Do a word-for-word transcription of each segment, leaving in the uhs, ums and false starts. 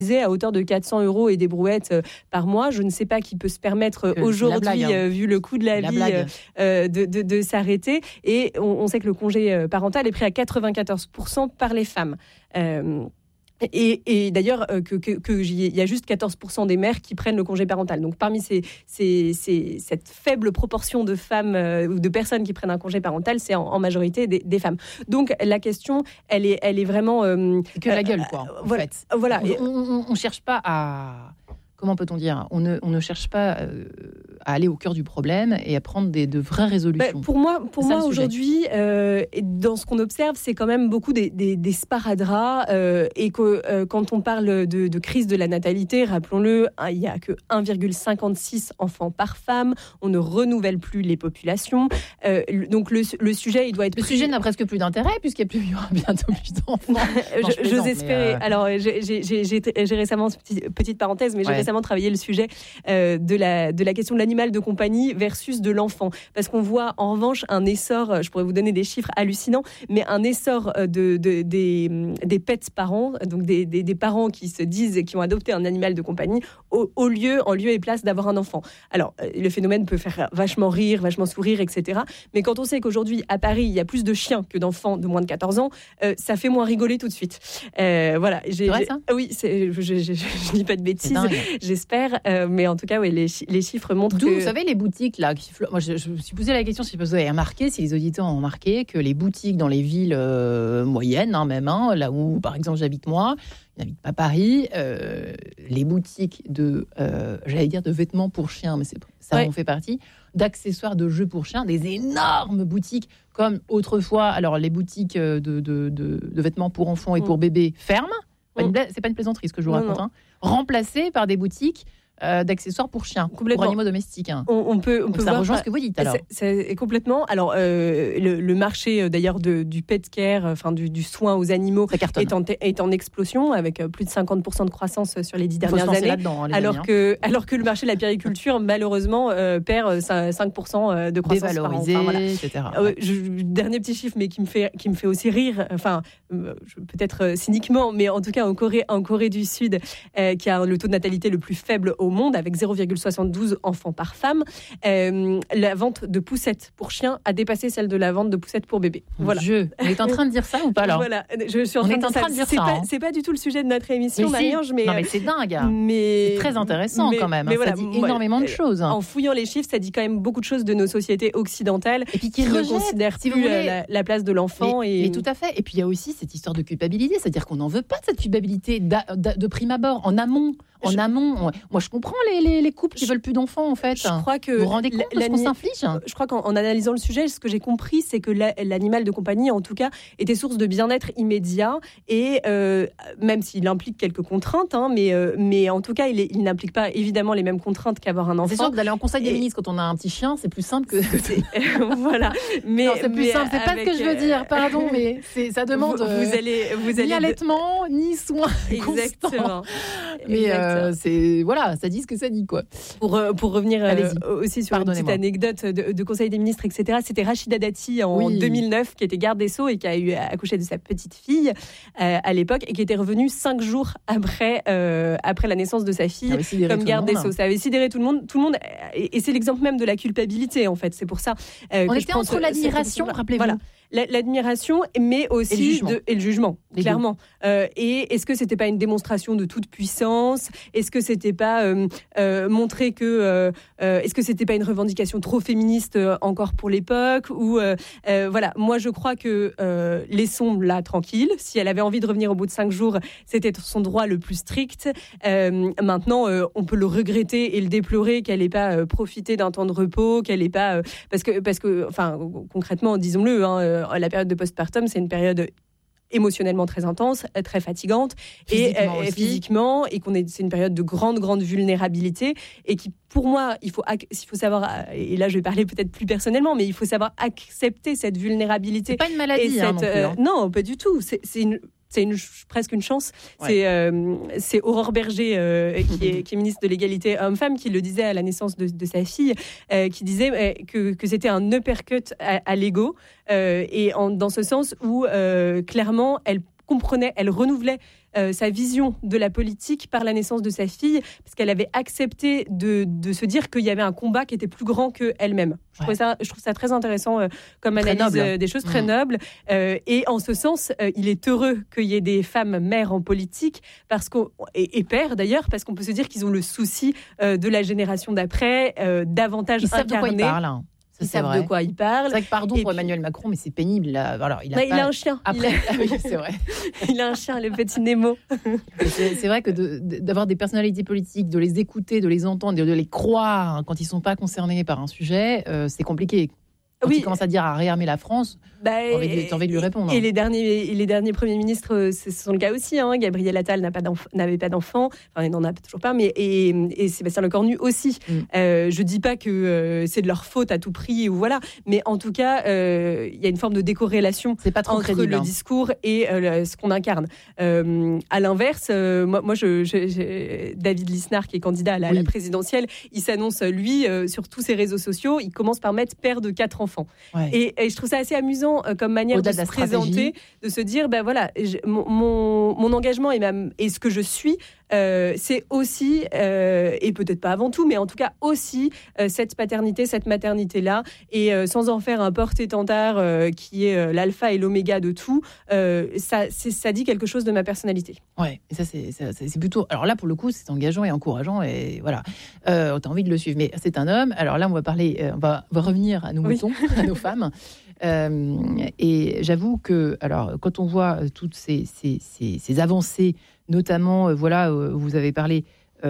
à hauteur de quatre cents euros et des brouettes euh, par mois. Je ne sais pas qui peut se permettre euh, aujourd'hui, blague, hein. euh, vu le coût de la, la vie, euh, euh, de, de, de s'arrêter. Et on, on sait que le congé euh, parental est pris à quatre-vingt-quatorze pour cent par les femmes. Euh, Et, et d'ailleurs, euh, que, que, que il y a juste quatorze pour cent des mères qui prennent le congé parental. Donc, parmi ces, ces, ces, cette faible proportion de femmes euh, ou de personnes qui prennent un congé parental, c'est en, en majorité des, des femmes. Donc, la question, elle est, elle est vraiment... Euh, c'est que la gueule, quoi, euh, en voilà, fait. Voilà. On ne cherche pas à... Comment peut-on dire ? On ne, on ne cherche pas euh, à aller au cœur du problème et à prendre des, de vraies résolutions. Bah, pour moi, pour moi aujourd'hui, euh, dans ce qu'on observe, c'est quand même beaucoup des, des, des sparadraps. Euh, et que euh, quand on parle de, de crise de la natalité, rappelons-le, hein, il n'y a que un virgule cinquante-six enfants par femme. On ne renouvelle plus les populations. Euh, donc le, le sujet, il doit être... Le pris... sujet n'a presque plus d'intérêt puisqu'il y aura bientôt plus d'enfants. Non, je, j'ose espérer. Euh... Alors, j'ai, j'ai, j'ai, j'ai récemment, petite, petite parenthèse, mais j'ai ouais. récemment travailler le sujet euh, de, la, de la question de l'animal de compagnie versus de l'enfant. Parce qu'on voit en revanche un essor, je pourrais vous donner des chiffres hallucinants, mais un essor de, de, des, des pets parents, donc des, des, des parents qui se disent, qui ont adopté un animal de compagnie, au, au lieu, en lieu et place d'avoir un enfant. Alors, le phénomène peut faire vachement rire, vachement sourire, et cetera. Mais quand on sait qu'aujourd'hui, à Paris, il y a plus de chiens que d'enfants de moins de quatorze ans, euh, ça fait moins rigoler tout de suite. Euh, voilà. J'ai, c'est vrai, ça ? Oui, c'est, je, je, je, je dis pas de bêtises. J'espère, euh, mais en tout cas, oui, les, les chiffres montrent D'où, que... vous savez, les boutiques, là, qui... moi, je, je me suis posé la question si vous avez remarqué, si les auditeurs ont remarqué que les boutiques dans les villes euh, moyennes, hein, même, hein, là où, par exemple, j'habite moi, je n'habite pas Paris, euh, les boutiques de, euh, j'allais dire, de vêtements pour chiens, mais c'est, ça ouais. en fait partie, d'accessoires de jeux pour chiens, des énormes boutiques, comme autrefois, alors les boutiques de, de, de, de vêtements pour enfants et pour mmh. bébés ferment, mmh. c'est pas une plaisanterie ce que je vous non, raconte, hein, remplacées par des boutiques Euh, d'accessoires pour chiens, pour animaux domestiques. Hein. On, on peut, on Donc peut ça voir rejoint ce que vous dites alors. C'est, c'est complètement. Alors euh, le, le marché d'ailleurs de, du pet care, enfin du, du soin aux animaux, est en, est en explosion avec plus de cinquante pour cent de croissance sur les dix dernières années. Hein, alors amis, que, hein. alors que le marché de la périculture malheureusement euh, perd cinq pour cent de croissance. Dévalorisé, par an. Enfin, voilà. et cetera. Euh, je, dernier petit chiffre, mais qui me fait, qui me fait aussi rire. Enfin, euh, peut-être cyniquement, mais en tout cas en Corée, en Corée du Sud, euh, qui a le taux de natalité le plus faible au monde, avec zéro virgule soixante-douze enfants par femme. Euh, la vente de poussettes pour chiens a dépassé celle de la vente de poussettes pour bébés. Voilà. Je... On est en train de dire ça ou pas là ? Voilà, je suis en on train, est de, en train de dire c'est ça. Pas, hein. C'est pas du tout le sujet de notre émission, mais Marie-Ange, si. mais non mais c'est dingue. Mais c'est très intéressant mais, quand même. Mais hein. voilà, ça dit moi, énormément de choses. En fouillant les chiffres, ça dit quand même beaucoup de choses de nos sociétés occidentales et puis qui, qui rejettent, ne considèrent si plus voulez, la, la place de l'enfant. Mais, et... mais tout à fait. Et puis il y a aussi cette histoire de culpabilité, c'est-à-dire qu'on n'en veut pas de cette culpabilité d'a, d'a, de prime abord, en amont. En je... amont, on... moi je comprends les, les, les couples qui je... veulent plus d'enfants en fait. Je crois que vous vous rendez compte de ce qu'on s'inflige ? Je crois qu'en en analysant le sujet, ce que j'ai compris, c'est que la, l'animal de compagnie, en tout cas, était source de bien-être immédiat et euh, même s'il implique quelques contraintes, hein, mais euh, mais en tout cas, il, est, il n'implique pas évidemment les mêmes contraintes qu'avoir un enfant. C'est sûr que d'aller en conseil des et... ministres quand on a un petit chien, c'est plus simple que. Voilà. Mais non, c'est plus mais simple. C'est pas ce que je veux dire. Pardon, mais c'est, ça demande. Vous, vous allez, vous allez ni allaitement, ni soins. Exactement. Mais euh, c'est voilà, ça dit ce que ça dit quoi. Pour pour revenir euh, aussi sur une petite anecdote de, de conseil des ministres, et cetera. C'était Rachida Dati en oui. deux mille neuf qui était garde des Sceaux et qui a eu accouché de sa petite fille euh, à l'époque et qui était revenue cinq jours après euh, après la naissance de sa fille comme garde des Sceaux. Ça avait sidéré tout le monde, tout le monde. Et, et c'est l'exemple même de la culpabilité en fait. C'est pour ça. Euh, On que était je entre l'admiration, rappelez-vous. Voilà. L'admiration, mais aussi et le jugement, de, et le jugement clairement. Euh, et est-ce que c'était pas une démonstration de toute puissance ? Est-ce que c'était pas euh, euh, montrer que euh, euh, est-ce que c'était pas une revendication trop féministe euh, encore pour l'époque ? Ou euh, euh, voilà, moi je crois que euh, laissons-la tranquille. Si elle avait envie de revenir au bout de cinq jours, c'était son droit le plus strict. Euh, maintenant, euh, on peut le regretter et le déplorer qu'elle n'ait pas euh, profité d'un temps de repos, qu'elle n'ait pas euh, parce que parce que enfin concrètement, disons-le. Hein, euh, la période de postpartum, c'est une période émotionnellement très intense, très fatigante physiquement et euh, physiquement et qu'on est c'est une période de grande grande vulnérabilité et qui pour moi il faut il faut savoir et là je vais parler peut-être plus personnellement mais il faut savoir accepter cette vulnérabilité. C'est pas une maladie cette, hein, non, plus, hein. Euh, non pas du tout c'est c'est une C'est une, presque une chance. Ouais. C'est, euh, c'est Aurore Berger, euh, qui, est, qui est ministre de l'égalité homme-femme, qui le disait à la naissance de, de sa fille, euh, qui disait euh, que, que c'était un uppercut à, à l'ego, euh, et en, dans ce sens où, euh, clairement, elle comprenait, elle renouvelait euh, sa vision de la politique par la naissance de sa fille, parce qu'elle avait accepté de, de se dire qu'il y avait un combat qui était plus grand qu'elle-même. Je, ouais. ça, je trouve ça très intéressant euh, comme très analyse noble. des choses, très mmh. nobles. Euh, et en ce sens, euh, il est heureux qu'il y ait des femmes mères en politique, parce qu'on, et, et pères d'ailleurs, parce qu'on peut se dire qu'ils ont le souci euh, de la génération d'après, euh, davantage ils incarné. Savent de quoi ils parlent, hein. Ils savent vrai. de quoi ils parlent. C'est vrai que pardon et pour puis... Emmanuel Macron, mais c'est pénible. Là. Alors, il, a bah, pas... il a un chien. Après, il a... ah oui, c'est vrai. Il a un chien, le petit Nemo. c'est, c'est vrai que de, de, d'avoir des personnalités politiques, de les écouter, de les entendre, de les croire hein, quand ils ne sont pas concernés par un sujet, euh, c'est compliqué. Quand oui. il commence à dire à réarmer la France, bah, t'as, envie de, t'as envie de lui répondre. Et hein. les, derniers, les derniers premiers ministres, ce sont le cas aussi. Hein. Gabriel Attal n'a pas n'avait pas d'enfant, enfin, il n'en a toujours pas, mais, et, et Sébastien Lecornu aussi. Mm. Euh, je ne dis pas que euh, c'est de leur faute à tout prix, ou voilà, mais en tout cas, il euh, y a une forme de décorrélation c'est pas trop entre crédible, le hein. discours et euh, ce qu'on incarne. Euh, à l'inverse, euh, moi, moi je, je, je, David Lisnard, qui est candidat à la, oui. la présidentielle, il s'annonce, lui, euh, sur tous ses réseaux sociaux, il commence par mettre père de quatre enfants. Ouais. Et Et, et je trouve ça assez amusant euh, comme manière Au-delà de, de se présenter, de se dire, ben voilà, je, mon, mon, mon engagement et, ma, et ce que je suis, euh, c'est aussi, euh, et peut-être pas avant tout, mais en tout cas aussi euh, cette paternité, cette maternité-là, et euh, sans en faire un porte-étendard euh, qui est euh, l'alpha et l'oméga de tout, euh, ça, c'est, ça dit quelque chose de ma personnalité. Ouais, et ça c'est, c'est, c'est plutôt. Alors là, pour le coup, c'est engageant et encourageant, et voilà, euh, t'as envie de le suivre. Mais c'est un homme. Alors là, on va parler, euh, on va, on va revenir à nos oui. moutons, à nos femmes. Euh, et j'avoue que, alors, quand on voit toutes ces, ces, ces, ces avancées, notamment, euh, voilà, euh, vous avez parlé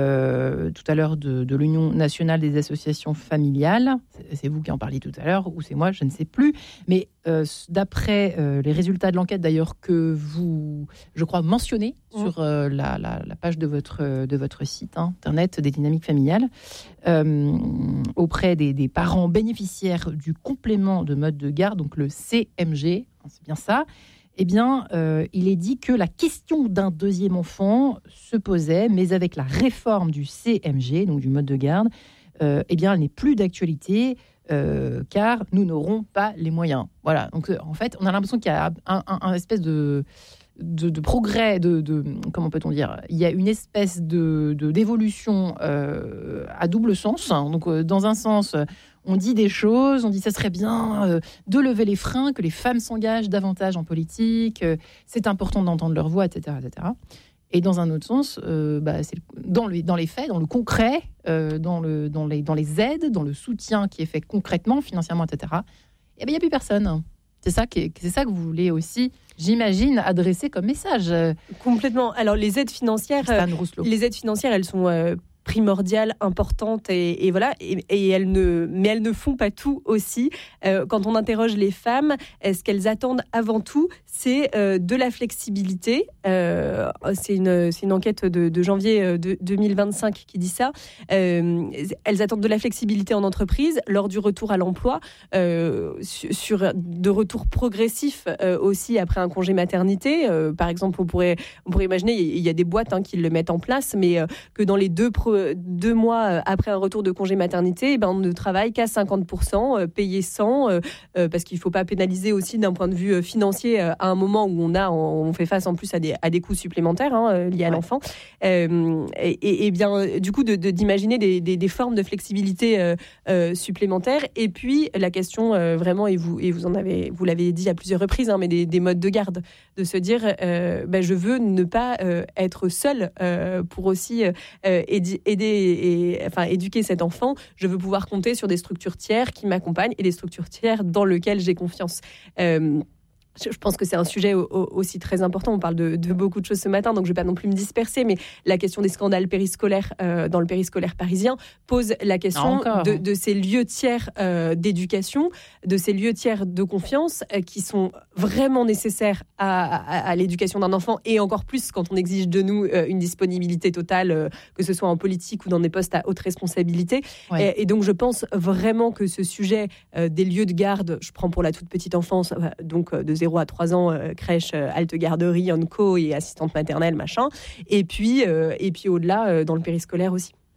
euh, tout à l'heure de, de l'Union nationale des associations familiales. C'est, c'est vous qui en parliez tout à l'heure, ou c'est moi, je ne sais plus. Mais euh, d'après euh, les résultats de l'enquête, d'ailleurs, que vous, je crois, mentionnez mmh. sur euh, la, la, la page de votre, de votre site hein, internet des dynamiques familiales, euh, auprès des, des parents bénéficiaires du complément de mode de garde, donc le C M G, c'est bien ça. Eh bien, euh, il est dit que la question d'un deuxième enfant se posait, mais avec la réforme du C M G, donc du mode de garde, euh, eh bien, elle n'est plus d'actualité, euh, car nous n'aurons pas les moyens. Voilà. Donc, euh, en fait, on a l'impression qu'il y a un, un, un espèce de, de, de progrès, de, de comment peut-on dire ? Il y a une espèce de, de d'évolution euh, à double sens. Donc, euh, dans un sens, on dit des choses, on dit ça serait bien euh, de lever les freins, que les femmes s'engagent davantage en politique, euh, c'est important d'entendre leur voix, et cetera, et cetera. Et dans un autre sens, euh, bah, c'est dans, le, dans les faits, dans le concret, euh, dans, le, dans, les, dans les aides, dans le soutien qui est fait concrètement, financièrement, et cetera, eh bien, il n'y a plus personne. C'est ça, qui est, c'est ça que vous voulez aussi, j'imagine, adresser comme message. Complètement. Alors, les aides financières, euh, les aides financières, elles sont... Euh, primordiales, importantes et, et voilà et, et elles ne mais elles ne font pas tout aussi. Euh, quand on interroge les femmes, ce qu'elles attendent avant tout, c'est euh, de la flexibilité. Euh, c'est une c'est une enquête de, de janvier de deux mille vingt-cinq qui dit ça. Euh, elles attendent de la flexibilité en entreprise lors du retour à l'emploi, euh, sur, sur de retour progressif euh, aussi après un congé maternité. Euh, par exemple, on pourrait on pourrait imaginer il y a des boîtes hein, qui le mettent en place, mais euh, que dans les deux pro- deux mois après un retour de congé maternité, eh ben on ne travaille qu'à cinquante pour cent, euh, payé cent, euh, euh, parce qu'il ne faut pas pénaliser aussi d'un point de vue financier euh, à un moment où on a, on fait face en plus à des, à des coûts supplémentaires hein, liés à ouais. l'enfant. Euh, et, et bien, du coup, de, de, d'imaginer des, des, des formes de flexibilité euh, euh, supplémentaires. Et puis, la question euh, vraiment, et vous, et vous en avez, vous l'avez dit à plusieurs reprises, hein, mais des, des modes de garde, de se dire, euh, ben, je veux ne pas euh, être seule euh, pour aussi euh, aider aider et enfin éduquer cet enfant. Je veux pouvoir compter sur des structures tiers qui m'accompagnent et des structures tiers dans lesquelles j'ai confiance. Euh, Je pense que c'est un sujet aussi très important. On parle de, de beaucoup de choses ce matin, donc je ne vais pas non plus me disperser, mais la question des scandales périscolaires euh, dans le périscolaire parisien pose la question de, de ces lieux tiers euh, d'éducation, de ces lieux tiers de confiance euh, qui sont vraiment nécessaires à, à, à l'éducation d'un enfant, et encore plus quand on exige de nous euh, une disponibilité totale, euh, que ce soit en politique ou dans des postes à haute responsabilité. Ouais. Et, et donc je pense vraiment que ce sujet euh, des lieux de garde, je prends pour la toute petite enfance, euh, donc euh, de zéro à trois ans, euh, crèche, euh, halte garderie, onco et assistante maternelle, machin. Et puis, euh, et puis au-delà, euh, dans le périscolaire aussi.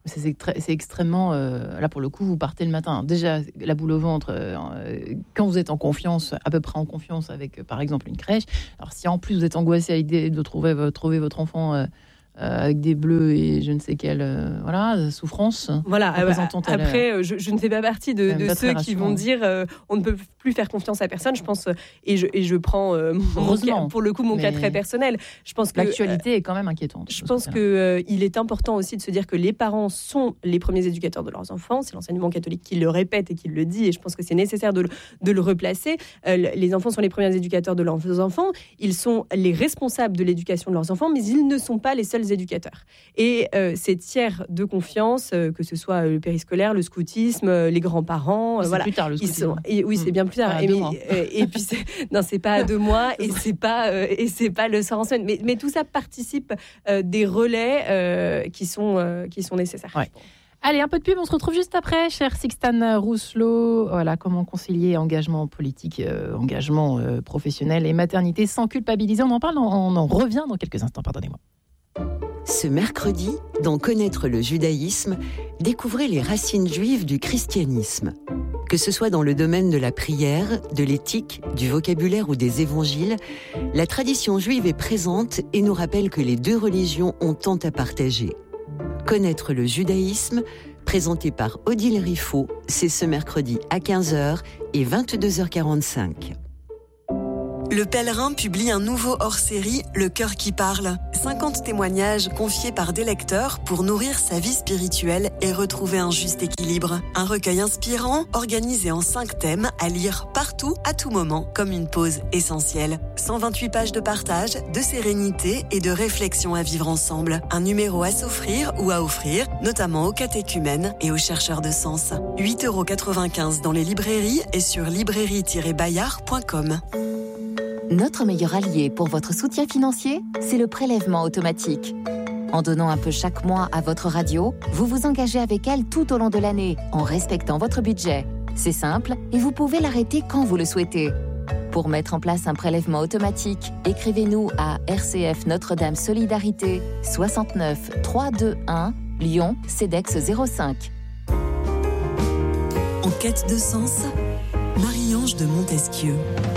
c'est, c'est extrêmement... Euh, là, pour le coup, vous partez le matin. Déjà, la boule au ventre, euh, quand vous êtes en confiance, à peu près en confiance avec, euh, par exemple, une crèche. Alors, si en plus vous êtes angoissé à l'idée de trouver, euh, trouver votre enfant... Euh, Euh, avec des bleus et je ne sais quelle euh, voilà, souffrance. Voilà, euh, après, euh, je, je ne fais pas partie de, de ceux qui vont dire euh, on ne peut plus faire confiance à personne, je pense, et je, et je prends euh, mon cas, pour le coup mon cas très personnel. Je pense que, l'actualité euh, est quand même inquiétante. Je pense qu'il euh, est important aussi de se dire que les parents sont les premiers éducateurs de leurs enfants, c'est l'enseignement catholique qui le répète et qui le dit, et je pense que c'est nécessaire de le, de le replacer. Euh, les enfants sont les premiers éducateurs de leurs enfants, ils sont les responsables de l'éducation de leurs enfants, mais ils ne sont pas les seuls éducateurs. Et euh, ces tiers de confiance, euh, que ce soit le périscolaire, le scoutisme, euh, les grands-parents, euh, c'est voilà, plus tard le scoutisme. Ils sont, et, oui, c'est bien plus tard. Ah, et, mais, euh, et puis c'est, non, c'est pas à deux mois et c'est pas euh, et c'est pas le soir en semaine. Mais, mais tout ça participe euh, des relais euh, qui sont euh, qui sont nécessaires. Ouais. Allez, un peu de pub, on se retrouve juste après, cher Sixtane Rousselot. Voilà, comment concilier engagement politique, euh, engagement euh, professionnel et maternité sans culpabiliser. On en parle, on, on en revient dans quelques instants, pardonnez-moi. Ce mercredi, dans Connaître le judaïsme, découvrez les racines juives du christianisme. Que ce soit dans le domaine de la prière, de l'éthique, du vocabulaire ou des évangiles, la tradition juive est présente et nous rappelle que les deux religions ont tant à partager. Connaître le judaïsme, présenté par Odile Riffaut, c'est ce mercredi à quinze heures et vingt-deux heures quarante-cinq. Le Pèlerin publie un nouveau hors-série, Le Cœur qui parle. cinquante témoignages confiés par des lecteurs pour nourrir sa vie spirituelle et retrouver un juste équilibre. Un recueil inspirant, organisé en cinq thèmes, à lire partout, à tout moment, comme une pause essentielle. cent vingt-huit pages de partage, de sérénité et de réflexion à vivre ensemble. Un numéro à s'offrir ou à offrir, notamment aux catéchumènes et aux chercheurs de sens. huit euros quatre-vingt-quinze dans les librairies et sur librairie tiret bayard point com. Notre meilleur allié pour votre soutien financier, c'est le prélèvement automatique. En donnant un peu chaque mois à votre radio, vous vous engagez avec elle tout au long de l'année, en respectant votre budget. C'est simple et vous pouvez l'arrêter quand vous le souhaitez. Pour mettre en place un prélèvement automatique, écrivez-nous à R C F Notre-Dame Solidarité, soixante-neuf trois cent vingt-et-un, Lyon, CEDEX zéro cinq. En quête de sens, Marie-Ange de Montesquieu.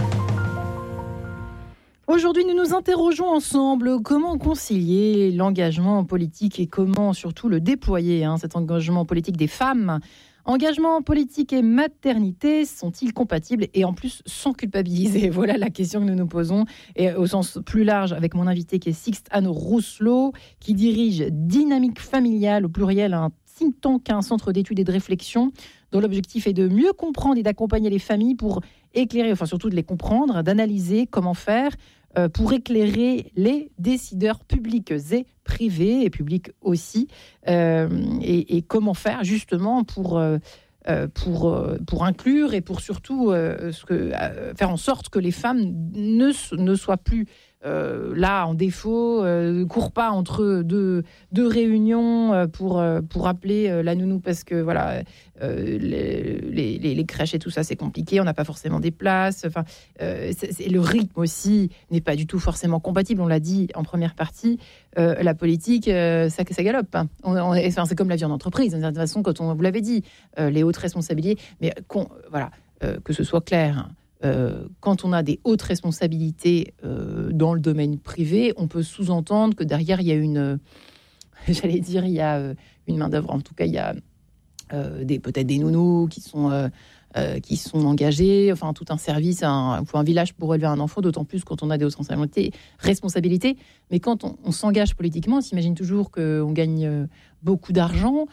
Aujourd'hui, nous nous interrogeons ensemble comment concilier l'engagement politique et comment surtout le déployer, hein, cet engagement politique des femmes. Engagement politique et maternité sont-ils compatibles et en plus sans culpabiliser? Voilà la question que nous nous posons et au sens plus large avec mon invité qui est Sixtane Rousselot qui dirige Dynamique Familiale au pluriel, un think tank, un centre d'études et de réflexion dont l'objectif est de mieux comprendre et d'accompagner les familles pour éclairer, enfin surtout de les comprendre, d'analyser comment faire euh, pour éclairer les décideurs publics et privés et publics aussi euh, et, et comment faire justement pour euh, pour euh, pour inclure et pour surtout euh, ce que euh, faire en sorte que les femmes ne ne soient plus Euh, là en défaut, euh, court pas entre deux, deux réunions euh, pour, euh, pour appeler euh, la nounou parce que voilà, euh, les, les, les crèches et tout ça c'est compliqué, on n'a pas forcément des places, enfin, euh, c'est, c'est, le rythme aussi n'est pas du tout forcément compatible, on l'a dit en première partie, euh, la politique euh, ça, ça galope, hein. on, on, enfin, c'est comme la vie en entreprise, de toute façon quand on, vous l'avez dit, euh, les hautes responsabilités, mais qu'on, voilà, euh, que ce soit clair, hein. Euh, quand on a des hautes responsabilités euh, dans le domaine privé, on peut sous-entendre que derrière, il y a une... Euh, j'allais dire, il y a euh, une main-d'œuvre. En tout cas, il y a euh, des, peut-être des nounous qui sont, euh, euh, qui sont engagés, enfin, tout un service, un, un village pour élever un enfant, d'autant plus quand on a des hautes responsabilités. responsabilités. Mais quand on, on s'engage politiquement, on s'imagine toujours qu'on gagne euh, beaucoup d'argent.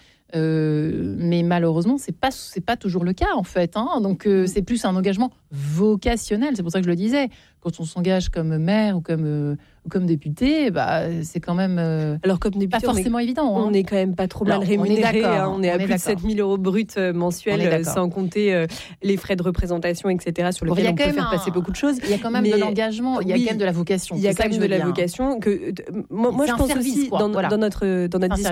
Euh, mais malheureusement, c'est pas c'est pas toujours le cas en fait. Hein. Donc euh, c'est plus un engagement vocationnel. C'est pour ça que je le disais. Quand on s'engage comme maire ou comme euh, ou comme député, bah c'est quand même euh, alors comme député, pas forcément on est, évident. Hein. On est quand même pas trop Alors, mal rémunéré. On est, hein. on est à on plus est de sept mille euros bruts mensuels, sans compter euh, les frais de représentation, et cetera. Sur lesquels bon, on peut faire un... passer beaucoup de choses. Il y a quand même mais... de l'engagement. Il y a oui, quand même de la vocation. Il y a quand même de la vocation. Que moi, moi je pense service, aussi quoi. Dans, voilà. dans notre dans notre c'est discussion,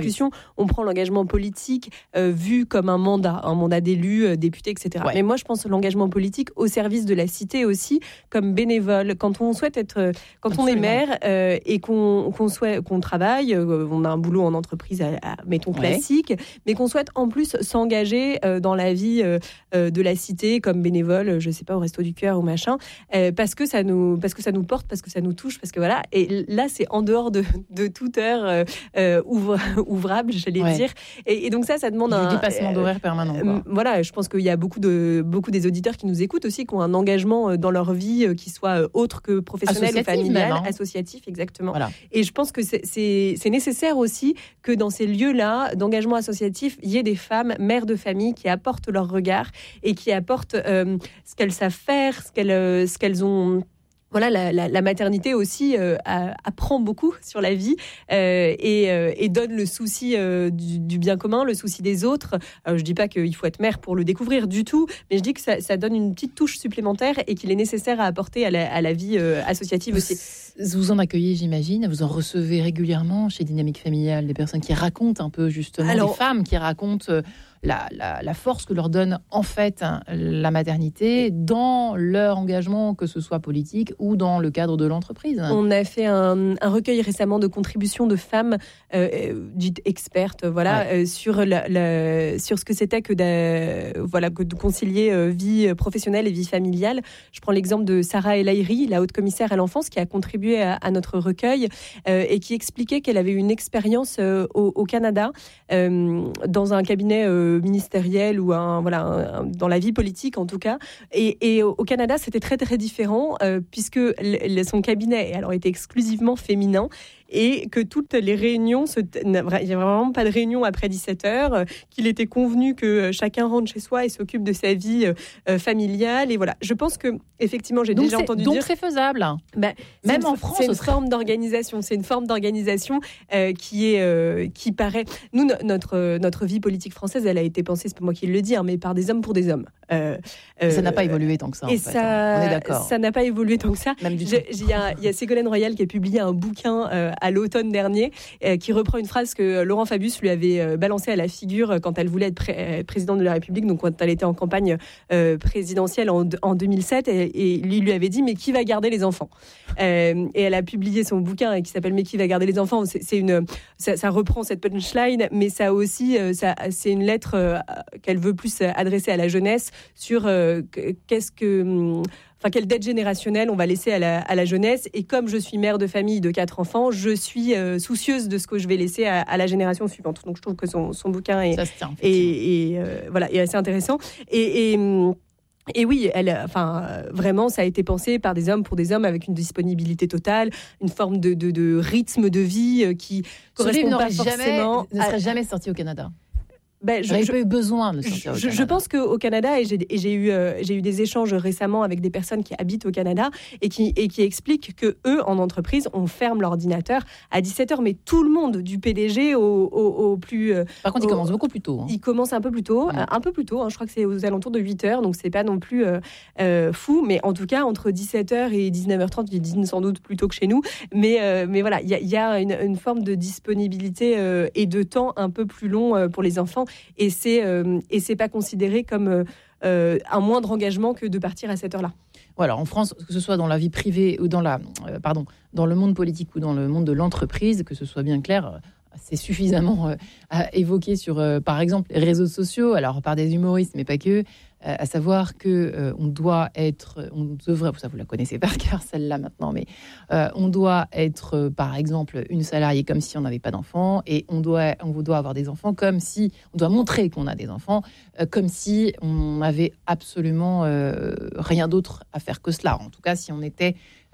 on prend l'engagement politique euh, vu comme un mandat, un mandat d'élu, euh, député, et cetera. Ouais. Mais moi, je pense l'engagement politique au service de la cité aussi, comme bénévole. Quand on souhaite être, quand Absolument. on est maire euh, et qu'on, qu'on souhaite, qu'on travaille, euh, on a un boulot en entreprise, à, à, mettons classique, ouais. mais qu'on souhaite en plus s'engager euh, dans la vie euh, euh, de la cité comme bénévole, je sais pas, au Resto du Cœur ou machin, euh, parce que ça nous, parce que ça nous porte, parce que ça nous touche, parce que voilà. Et là, c'est en dehors de, de toute heure euh, euh, ouvre, ouvrable, j'allais ouais. dire. Et, et donc ça, ça demande du un dépassement euh, d'horaire permanent. Quoi. Voilà, je pense qu'il y a beaucoup de beaucoup des auditeurs qui nous écoutent aussi, qui ont un engagement dans leur vie qui soit autre que professionnel ou familial, même, hein. associatif, exactement. Voilà. Et je pense que c'est, c'est, c'est nécessaire aussi que dans ces lieux-là d'engagement associatif, il y ait des femmes mères de famille qui apportent leur regard et qui apportent euh, ce qu'elles savent faire, ce qu'elles, euh, ce qu'elles ont. Voilà, la, la, la maternité aussi euh, apprend beaucoup sur la vie euh, et, euh, et donne le souci euh, du, du bien commun, le souci des autres. Alors, je dis pas qu'il faut être mère pour le découvrir du tout, mais je dis que ça, ça donne une petite touche supplémentaire et qu'il est nécessaire à apporter à la, à la vie euh, associative vous, aussi. Vous en accueillez, j'imagine, vous en recevez régulièrement chez Dynamique Familiale, des personnes qui racontent un peu justement, Alors, des femmes qui racontent euh, La, la, la force que leur donne en fait hein, la maternité dans leur engagement, que ce soit politique ou dans le cadre de l'entreprise. On a fait un, un recueil récemment de contributions de femmes euh, dites expertes, voilà, ouais. euh, sur la, la, sur ce que c'était que de, voilà, que de concilier euh, vie professionnelle et vie familiale. Je prends l'exemple de Sarah El Haïry, la haute commissaire à l'enfance, qui a contribué à, à notre recueil euh, et qui expliquait qu'elle avait une expérience euh, au, au Canada euh, dans un cabinet euh, ministériel ou un, voilà, un, dans la vie politique en tout cas. Et, et au Canada, c'était très très différent euh, puisque le, son cabinet alors, était exclusivement féminin et que toutes les réunions, se, il n'y a vraiment pas de réunion après dix-sept heures, euh, qu'il était convenu que chacun rentre chez soi et s'occupe de sa vie euh, familiale. Et voilà, je pense que effectivement, j'ai donc déjà entendu donc dire... Donc c'est faisable. Bah, Même c'est en une, France, c'est une serait... forme d'organisation. C'est une forme d'organisation euh, qui est, euh, qui paraît... Nous, no, notre, notre vie politique française, elle a été pensée, c'est pas moi qui le dis, hein, mais par des hommes pour des hommes. Euh, euh, ça n'a pas évolué tant que ça. Et en fait, ça, hein. On est d'accord. Ça n'a pas évolué tant que ça. Même du tout. Il y a, y a Ségolène Royal qui a publié un bouquin euh, à l'automne dernier euh, qui reprend une phrase que Laurent Fabius lui avait euh, balancée à la figure quand elle voulait être pré- présidente de la République, donc quand elle était en campagne euh, présidentielle en, en deux mille sept, et, et lui lui avait dit mais qui va garder les enfants euh, Et elle a publié son bouquin qui s'appelle Mais qui va garder les enfants. C'est, c'est une, ça, ça reprend cette punchline, mais ça aussi, euh, ça, c'est une lettre euh, qu'elle veut plus adresser à la jeunesse sur euh, qu'est-ce que... Enfin, quelle dette générationnelle on va laisser à la, à la jeunesse. Et comme je suis mère de famille de quatre enfants, je suis euh, soucieuse de ce que je vais laisser à, à la génération suivante. Donc, je trouve que son, son bouquin est, tient, est, est, euh, voilà, est assez intéressant. Et... et Et oui, elle, enfin, vraiment, ça a été pensé par des hommes pour des hommes avec une disponibilité totale, une forme de, de, de rythme de vie qui correspond pas forcément. Jamais, ne serait jamais sorti au Canada. Ben, je, J'avais pas eu besoin de sortir je, au Canada. Je pense qu'au Canada, et j'ai, et j'ai, eu, euh, j'ai eu des échanges récemment avec des personnes qui habitent au Canada et qui, et qui expliquent qu'eux, en entreprise, on ferme l'ordinateur à dix-sept heures, mais tout le monde, du P D G au, au, au plus... Euh, Par contre, au, ils commencent beaucoup plus tôt. Hein. Ils commencent un peu plus tôt, ouais. un peu plus tôt, hein, je crois que c'est aux alentours de huit heures, donc c'est pas non plus euh, euh, fou, mais en tout cas, entre dix-sept heures et dix-neuf heures trente, ils dînent sans doute plus tôt que chez nous, mais, euh, mais voilà, il y, y a une, une forme de disponibilité euh, et de temps un peu plus long euh, pour les enfants, et c'est Euh, et c'est pas considéré comme euh, un moindre engagement que de partir à cette heure-là. Voilà, en France, que ce soit dans la vie privée ou dans la, euh, pardon, dans le monde politique ou dans le monde de l'entreprise, que ce soit bien clair, c'est suffisamment euh, évoqué sur, euh, par exemple, les réseaux sociaux, alors par des humoristes, mais pas que. Euh, à savoir que euh, on doit être, on devrait, ça vous la connaissez par cœur celle-là maintenant, mais euh, on doit être, euh, par exemple, une salariée comme si on n'avait pas d'enfants, et on doit, on doit avoir des enfants comme si, on doit montrer qu'on a des enfants, euh, comme si on n'avait absolument euh, rien d'autre à faire que cela. En tout cas, si on était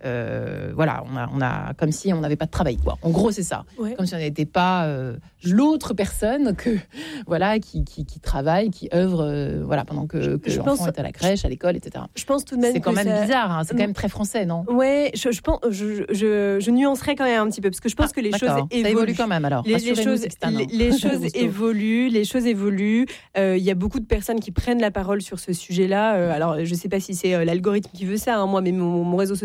Euh, voilà, on a, on a comme si on n'avait pas de travail, quoi. En gros, c'est ça. Ouais. Comme si on n'était pas euh, l'autre personne que voilà qui, qui, qui travaille, qui œuvre, euh, voilà, pendant que, que l'enfant pense, est à la crèche, à l'école, et cetera. Je pense tout de même c'est quand que même ça... bizarre. Hein, c'est quand même très français, non? Ouais, je, je pense, je, je, je nuancerais quand même un petit peu parce que je pense ah, que les choses évoluent. Ça évolue quand même alors. Les, les choses, les, les choses évoluent, les choses évoluent. Il euh, y a beaucoup de personnes qui prennent la parole sur ce sujet-là. Euh, alors, je sais pas si c'est euh, l'algorithme qui veut ça. Hein, moi, mais mon, mon réseau social LinkedIn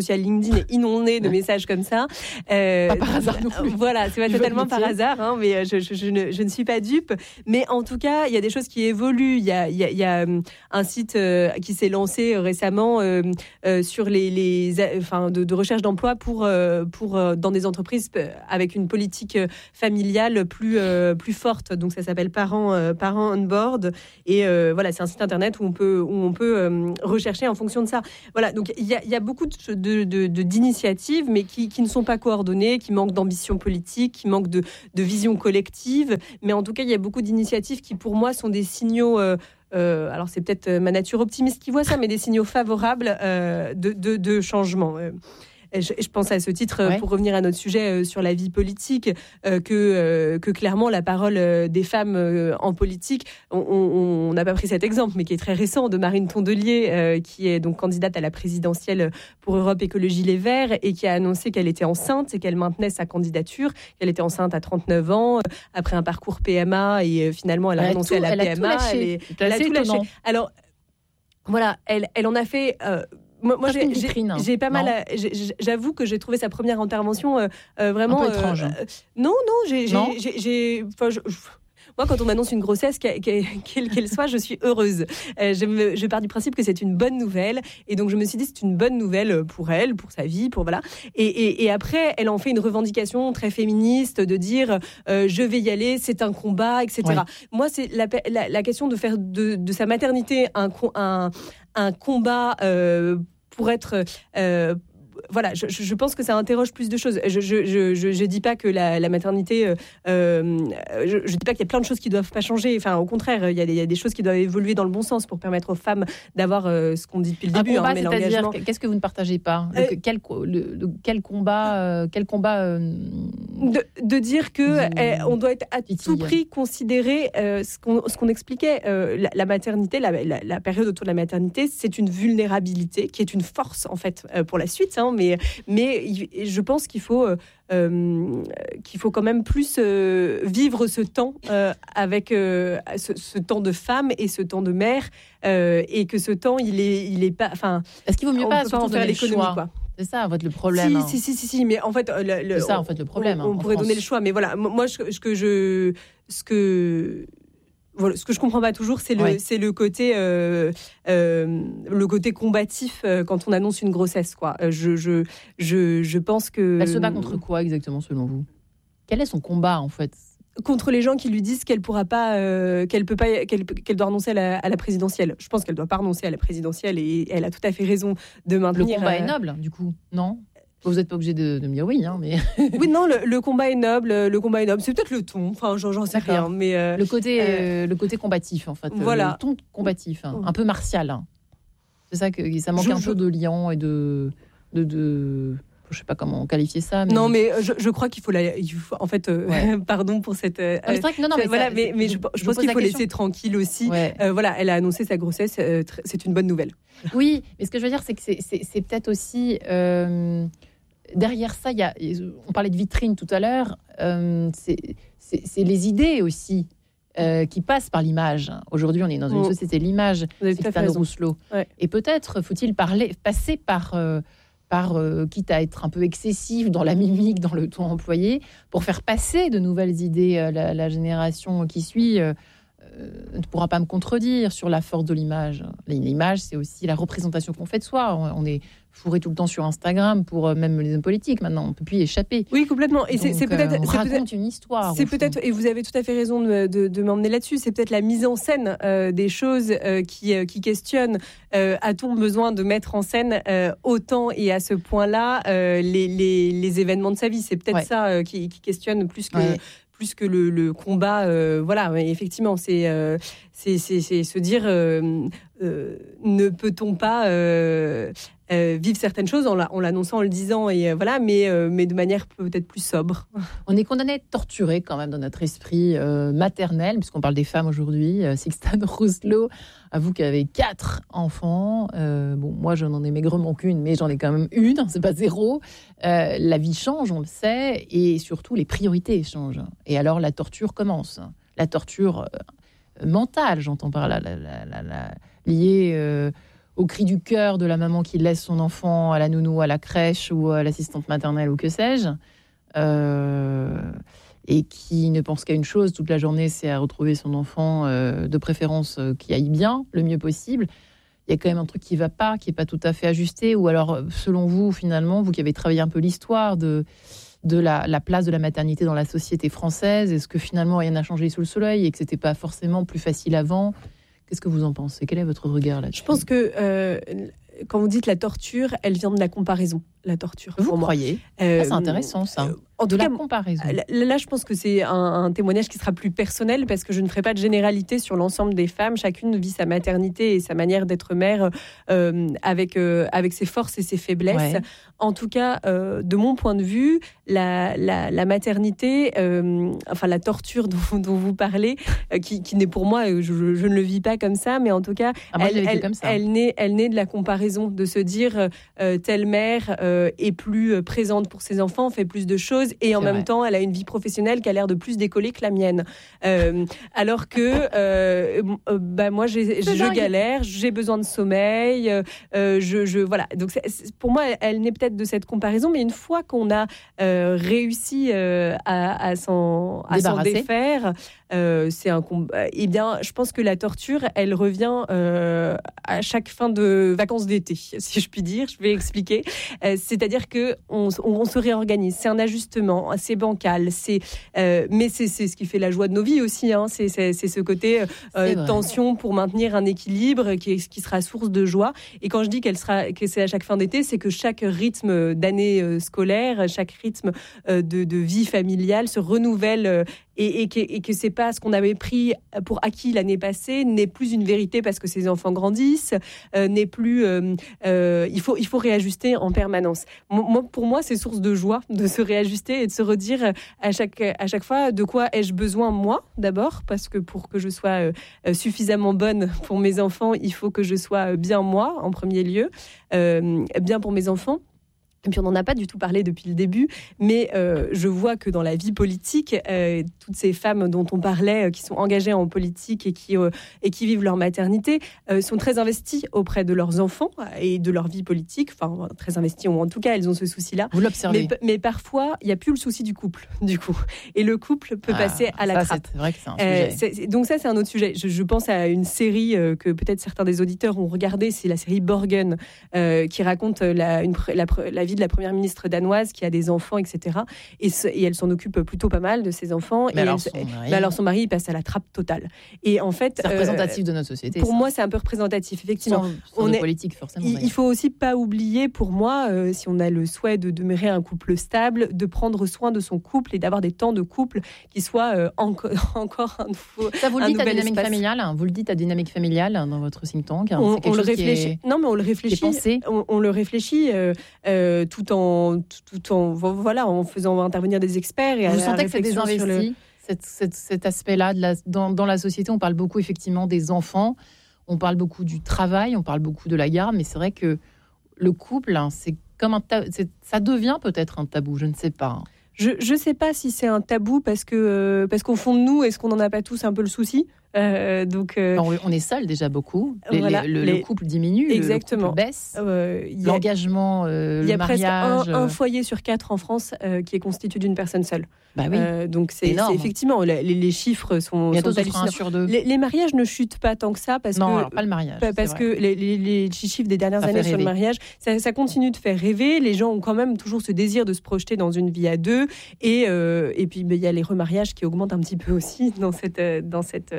LinkedIn est inondé de messages comme ça. Euh, pas par hasard non plus. Voilà, c'est pas totalement par hasard, hein, mais je, je, je, ne, je ne suis pas dupe. Mais en tout cas, il y a des choses qui évoluent. Il y a, il y a, il y a un site euh, qui s'est lancé récemment euh, euh, sur les, les, enfin, de, de recherche d'emploi pour, euh, pour euh, dans des entreprises avec une politique familiale plus, euh, plus forte. Donc ça s'appelle Parents, euh, Parents on Board. Et euh, voilà, c'est un site internet où on peut, où on peut euh, rechercher en fonction de ça. Voilà, donc il y a, il y a beaucoup de, de, de, de, d'initiatives, mais qui, qui ne sont pas coordonnées, qui manquent d'ambition politique, qui manquent de, de vision collective. Mais en tout cas, il y a beaucoup d'initiatives qui, pour moi, sont des signaux... Euh, euh, alors, c'est peut-être ma nature optimiste qui voit ça, mais des signaux favorables euh, de, de, de changement. Euh, Je, je pense à ce titre, ouais. pour revenir à notre sujet euh, sur la vie politique, euh, que, euh, que clairement la parole euh, des femmes euh, en politique, on n'a pas pris cet exemple, mais qui est très récent, de Marine Tondelier, euh, qui est donc candidate à la présidentielle pour Europe Écologie Les Verts, et qui a annoncé qu'elle était enceinte et qu'elle maintenait sa candidature, qu'elle était enceinte à trente-neuf ans, après un parcours P M A, et euh, finalement elle a renoncé à la elle P M A. A elle, est, elle a tout lâché. Alors, voilà, elle, elle en a fait... Euh, Moi, moi j'ai, vitrine, j'ai, j'ai pas non. mal. À, j'ai, j'avoue que j'ai trouvé sa première intervention euh, euh, vraiment un peu étrange. Euh, non, non, j'ai, non j'ai, j'ai, j'ai enfin, je, je, moi, quand on m'annonce une grossesse, quelle qu'elle soit, je suis heureuse. Euh, je, me, je pars du principe que c'est une bonne nouvelle, et donc je me suis dit c'est une bonne nouvelle pour elle, pour sa vie, pour voilà. Et, et, et après, elle en fait une revendication très féministe de dire euh, je vais y aller, c'est un combat, et cetera. Ouais. Moi, c'est la, la, la question de faire de, de sa maternité un un un combat euh, pour être... Euh, voilà, je, je pense que ça interroge plus de choses. Je je je je, je dis pas que la, la maternité, euh, je, je dis pas qu'il y a plein de choses qui doivent pas changer. Enfin, au contraire, il y a des, il y a des choses qui doivent évoluer dans le bon sens pour permettre aux femmes d'avoir euh, ce qu'on dit depuis le un début. Combat, hein, mais c'est-à-dire, l'engagement... qu'est-ce que vous ne partagez pas le, euh, quel, le, le, quel combat, euh, quel combat euh, de, de dire que eh, on doit être à tout prix considéré euh, ce qu'on ce qu'on expliquait. Euh, la, la maternité, la, la, la période autour de la maternité, c'est une vulnérabilité qui est une force en fait euh, pour la suite. Hein, Mais, mais je pense qu'il faut, euh, qu'il faut quand même plus euh, vivre ce temps euh, avec euh, ce, ce temps de femme et ce temps de mère, euh, et que ce temps, il est, il est pas. Enfin, est-ce qu'il vaut mieux on pas, peut pas en faire l'économie, quoi. C'est ça, en fait, le problème. Si, hein. si, si, si, si, mais en fait, le, le, c'est ça, en fait, le problème. On, on hein, pourrait France. donner le choix, mais voilà, moi, ce que je, ce que Voilà, ce que je comprends pas toujours, c'est le, ouais. c'est le côté, euh, euh, le côté combatif euh, quand on annonce une grossesse, quoi. Je, je, je, je pense que. Elle se bat contre quoi exactement, selon vous ? Quel est son combat, en fait ? Contre les gens qui lui disent qu'elle pourra pas, euh, qu'elle peut pas, qu'elle, qu'elle doit renoncer à la, à la présidentielle. Je pense qu'elle doit pas renoncer à la présidentielle, et elle a tout à fait raison de maintenir. Le combat euh... est noble, du coup, non ? Vous n'êtes pas obligé de, de me dire oui, hein, mais... Oui, non, le, le combat est noble, le combat est noble. C'est peut-être le ton, enfin, j'en, j'en sais D'accord. rien, mais... Euh, le, côté, euh, le côté combatif, en fait. Voilà. Le ton combatif, hein, un peu martial. Hein. C'est ça que ça manque je, un je... peu de liant et de... de, de... Je ne sais pas comment qualifier ça. Mais... Non, mais je, je crois qu'il faut... La, il faut en fait, euh, ouais. pardon pour cette... Euh, non, mais c'est vrai que, non, non, mais voilà, ça, mais, mais je, je, je pense qu'il faut laisser tranquille aussi. Ouais. Euh, voilà, elle a annoncé sa grossesse, euh, tr- c'est une bonne nouvelle. Oui, mais ce que je veux dire, c'est que c'est, c'est, c'est peut-être aussi... Euh, derrière ça, il y a, on parlait de vitrine tout à l'heure, euh, c'est, c'est, c'est les idées aussi euh, qui passent par l'image. Aujourd'hui, on est dans une oh. société de l'image, c'est Stéphane Rousselot. Ouais. Et peut-être faut-il parler, passer par, euh, par euh, quitte à être un peu excessif dans la mimique, dans le ton employé, pour faire passer de nouvelles idées. Euh, la, la génération qui suit euh, ne pourra pas me contredire sur la force de l'image. L'image, c'est aussi la représentation qu'on fait de soi. On est fourré tout le temps sur Instagram pour même les hommes politiques. Maintenant, on ne peut plus y échapper. Oui, complètement. Et c'est, Donc, c'est peut-être, euh, on c'est raconte peut-être, une histoire. C'est peut-être, et vous avez tout à fait raison de, de, de m'emmener là-dessus. C'est peut-être la mise en scène euh, des choses euh, qui, euh, qui questionnent. Euh, a-t-on besoin de mettre en scène euh, autant et à ce point-là euh, les, les, les événements de sa vie ? C'est peut-être ouais. ça euh, qui, qui questionne plus que. Ouais. plus que le, le combat, euh, voilà, effectivement, c'est, euh, c'est, c'est, c'est se dire, euh, euh, ne peut-on pas euh, euh, vivre certaines choses en, la, en l'annonçant, en le disant, et euh, voilà, mais, euh, mais de manière peut-être plus sobre. On est condamné à être torturé quand même dans notre esprit euh, maternel, puisqu'on parle des femmes aujourd'hui. Euh, Stéphane Rousselot, à vous qui avez quatre enfants, euh, bon, moi je n'en ai maigrement qu'une, mais j'en ai quand même une, c'est pas zéro. Euh, la vie change, on le sait, et surtout les priorités changent. Et alors la torture commence. La torture euh, mentale, j'entends par là, la, la, la, la, liée euh, au cri du cœur de la maman qui laisse son enfant à la nounou, à la crèche ou à l'assistante maternelle ou que sais-je, euh, et qui ne pense qu'à une chose toute la journée, c'est à retrouver son enfant, euh, de préférence euh, qui aille bien, le mieux possible. Il y a quand même un truc qui ne va pas, qui n'est pas tout à fait ajusté, ou alors, selon vous, finalement, vous qui avez travaillé un peu l'histoire de, de la, la place de la maternité dans la société française, est-ce que finalement rien n'a changé sous le soleil et que ce n'était pas forcément plus facile avant ? Qu'est-ce que vous en pensez ? Quel est votre regard là-dessus ? Je pense que euh, quand vous dites la torture, elle vient de la comparaison. La torture. Vous pour croyez ? Euh, ah, c'est intéressant ça. Euh, en de tout la cas, comparaison. Là, là, je pense que c'est un, un témoignage qui sera plus personnel parce que je ne ferai pas de généralité sur l'ensemble des femmes. Chacune vit sa maternité et sa manière d'être mère euh, avec, euh, avec ses forces et ses faiblesses. Ouais. En tout cas, euh, de mon point de vue, la, la, la maternité, euh, enfin la torture dont, dont vous parlez, euh, qui, qui n'est pour moi, je, je, je ne le vis pas comme ça, mais en tout cas, ah, moi, elle, elle, comme ça. elle, naît, elle naît de la comparaison, de se dire euh, telle mère euh, est plus présente pour ses enfants, fait plus de choses et en c'est même vrai. temps elle a une vie professionnelle qui a l'air de plus décoller que la mienne euh, alors que euh, bah, moi j'ai, je dingue. galère, j'ai besoin de sommeil, euh, je, je, voilà. Donc c'est, c'est, pour moi elle, elle naît peut-être de cette comparaison, mais une fois qu'on a euh, réussi euh, à, à, s'en, à s'en défaire, euh, c'est un combat. Eh bien, je pense que la torture, elle revient euh, à chaque fin de vacances d'été, si je puis dire. Je vais expliquer. Euh, c'est-à-dire que on, on se réorganise. C'est un ajustement, c'est bancal, c'est, euh, mais c'est, c'est ce qui fait la joie de nos vies aussi. Hein. C'est, c'est, c'est ce côté euh, tension pour maintenir un équilibre qui, qui sera source de joie. Et quand je dis qu'elle sera, que c'est à chaque fin d'été, c'est que chaque rythme d'année euh, scolaire, chaque rythme euh, de, de vie familiale se renouvelle euh, et, et, que, et que c'est pas ce qu'on avait pris pour acquis l'année passée n'est plus une vérité parce que ces enfants grandissent, euh, n'est plus. Euh, euh, il faut, il faut réajuster en permanence. Moi, pour moi, c'est source de joie de se réajuster et de se redire à chaque, à chaque fois de quoi ai-je besoin moi d'abord, parce que pour que je sois euh, suffisamment bonne pour mes enfants, il faut que je sois bien moi en premier lieu, euh, bien pour mes enfants. Et puis on n'en a pas du tout parlé depuis le début, mais euh, je vois que dans la vie politique, euh, toutes ces femmes dont on parlait, euh, qui sont engagées en politique et qui, euh, et qui vivent leur maternité, euh, sont très investies auprès de leurs enfants et de leur vie politique, enfin très investies, ou en tout cas elles ont ce souci-là. Vous l'observez. Mais, mais parfois, il n'y a plus le souci du couple, du coup. Et le couple peut ah, passer à la ça, trappe. C'est vrai que c'est un sujet. Euh, c'est, donc ça, c'est un autre sujet. Je, je pense à une série euh, que peut-être certains des auditeurs ont regardée, c'est la série Borgen, euh, qui raconte la, une, la, la vie de la première ministre danoise qui a des enfants, et cetera. Et, ce, et elle s'en occupe plutôt pas mal de ses enfants. Mais, et alors, elle, son mari... mais alors son mari, il passe à la trappe totale. Et en fait, c'est représentatif euh, de notre société. Pour ça. moi, c'est un peu représentatif, effectivement. Sans, sans on de est, politique, forcément. Il, il faut aussi pas oublier, pour moi, euh, si on a le souhait de demeurer un couple stable, de prendre soin de son couple et d'avoir des temps de couple qui soient euh, enco- encore un nouveau. Ça, vous le dites à dynamique espace. familiale. Vous le dites à dynamique familiale dans votre think tank. On, c'est quelque on chose le réfléchit. Est, non, mais on le réfléchit. On, on le réfléchit euh, euh, tout en tout, tout en voilà en faisant intervenir des experts. Et vous à sentez que c'est désinvesti le... cet, cet, cet aspect-là de la, dans, dans la société. On parle beaucoup effectivement des enfants. On parle beaucoup du travail. On parle beaucoup de la garde. Mais c'est vrai que le couple, hein, c'est comme un ta... c'est, ça devient peut-être un tabou. Je ne sais pas. Je ne sais pas si c'est un tabou parce que euh, parce qu'au fond de nous, est-ce qu'on n'en a pas tous un peu le souci? Euh, donc, euh, on est seul déjà beaucoup. Les, voilà, les, le, les... le couple diminue, exactement. Le couple baisse. Euh, y a, L'engagement, euh, il y a le presque mariage. un, un foyer sur quatre en France euh, qui est constitué d'une personne seule. Bah oui. Euh, donc c'est, c'est effectivement les, les chiffres sont, bientôt sont ce sera un sur deux. Les, les mariages ne chutent pas tant que ça parce non, que alors pas le mariage. Parce que les, les, les chiffres des dernières ça années sur le mariage, ça, ça continue de faire rêver. Les gens ont quand même toujours ce désir de se projeter dans une vie à deux et euh, et puis il y a les remariages qui augmentent un petit peu aussi dans cette dans cette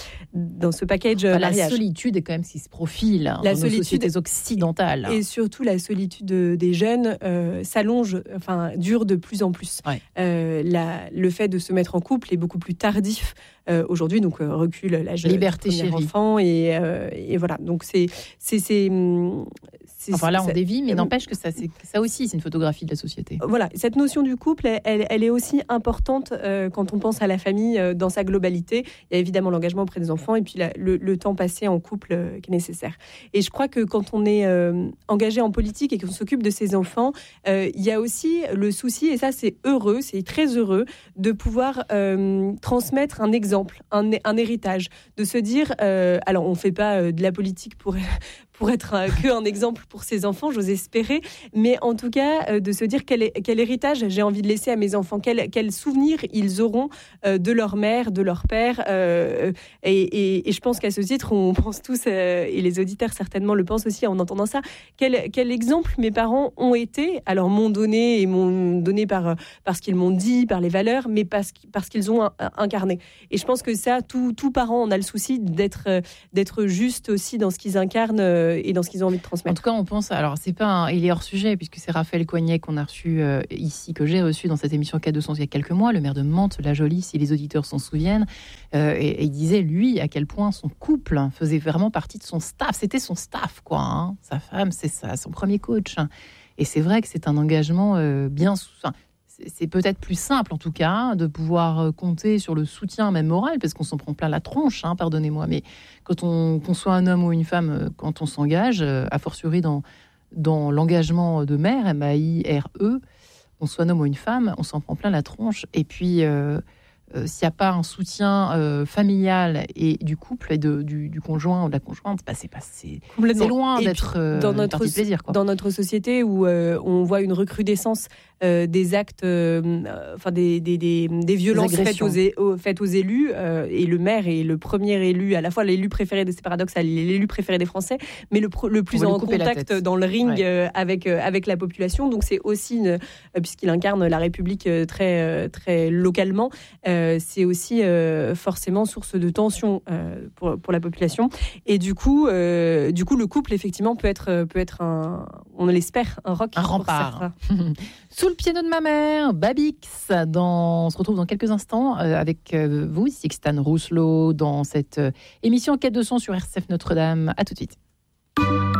dans ce package enfin, mariage. La solitude est quand même ce qui se profile hein, la dans solitude nos sociétés occidentales. Et surtout, la solitude des jeunes euh, s'allonge, enfin, dure de plus en plus. Ouais. Euh, la, le fait de se mettre en couple est beaucoup plus tardif euh, aujourd'hui, donc euh, recule l'âge liberté du premier enfant. Et, euh, et voilà, donc c'est... c'est, c'est, c'est enfin là, on ça, dévie, mais euh, n'empêche que ça, c'est, ça aussi, c'est une photographie de la société. Voilà, cette notion du couple, elle, elle est aussi importante euh, quand on pense à la famille euh, dans sa globalité. Il y a évidemment l'engagement auprès des enfants et puis la, le, le temps passé en couple euh, qui est nécessaire. Et je crois que quand on est euh, engagé en politique et qu'on s'occupe de ses enfants, euh, il y a aussi le souci, et ça c'est heureux, c'est très heureux, de pouvoir euh, transmettre un exemple, un, un héritage, de se dire, euh, alors on ne fait pas euh, de la politique pour, pour être un, que un exemple pour ses enfants, j'ose espérer. Mais en tout cas, euh, de se dire quel, quel héritage j'ai envie de laisser à mes enfants, quel, quel souvenir ils auront euh, de leur mère, de leur père. Euh, et, et, et je pense qu'à ce titre, on pense tous, euh, et les auditeurs certainement le pensent aussi en entendant ça, quel, quel exemple mes parents ont été, alors m'ont donné et m'ont donné par, par ce qu'ils m'ont dit, par les valeurs, mais parce, parce qu'ils ont incarné. Et je pense que ça, tout, tout parent en a le souci d'être, d'être juste aussi dans ce qu'ils incarnent et dans ce qu'ils ont envie de transmettre. En tout cas, on pense, alors c'est pas un, il est hors sujet puisque c'est Raphaël Coignet qu'on a reçu euh, ici, que j'ai reçu dans cette émission K deux cents il y a quelques mois, le maire de Mantes, la Jolie, si les auditeurs s'en souviennent, euh, et, et il disait lui à quel point son couple faisait vraiment partie de son staff, c'était son staff quoi, hein. Sa femme, c'est ça, son premier coach. Et c'est vrai que c'est un engagement euh, bien, enfin, c'est, c'est peut-être plus simple en tout cas de pouvoir compter sur le soutien même moral parce qu'on s'en prend plein la tronche, hein, pardonnez-moi, mais quand on qu'on soit un homme ou une femme, quand on s'engage, a fortiori dans dans l'engagement de mère, M A I R E, qu'on soit un homme ou une femme, on s'en prend plein la tronche. Et puis, euh, euh, s'il n'y a pas un soutien euh, familial et du couple et de, du, du conjoint ou de la conjointe, bah, c'est, pas, c'est, c'est loin et d'être euh, dans une notre, partie de plaisir, quoi. Dans notre société où euh, on voit une recrudescence euh, des actes, euh, enfin des, des, des, des violences des faites, aux, aux, faites aux élus, euh, et le maire est le premier élu, à la fois l'élu préféré, c'est paradoxal, l'élu préféré des Français, mais le, le plus en contact dans le ring ouais. euh, avec, euh, avec la population. Donc c'est aussi, une, euh, puisqu'il incarne la République euh, très, euh, très localement, euh, c'est aussi euh, forcément source de tension euh, pour, pour la population. Et du coup, euh, du coup, le couple, effectivement, peut être, peut être un, on l'espère, un roc. Un rempart. Sous le piano de ma mère, Babix. Dans... On se retrouve dans quelques instants euh, avec euh, vous, Sixtane Rousselot, dans cette euh, émission K deux cents sur R C F Notre-Dame. À tout de suite.